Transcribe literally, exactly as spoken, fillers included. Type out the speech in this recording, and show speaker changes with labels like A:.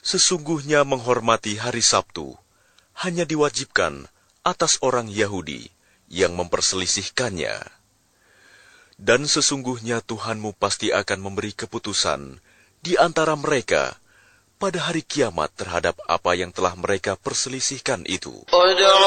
A: Sesungguhnya menghormati hari Sabtu hanya diwajibkan atas orang Yahudi yang memperselisihkannya. Dan sesungguhnya Tuhanmu pasti akan memberi keputusan di antara mereka pada hari kiamat terhadap apa yang telah mereka perselisihkan itu.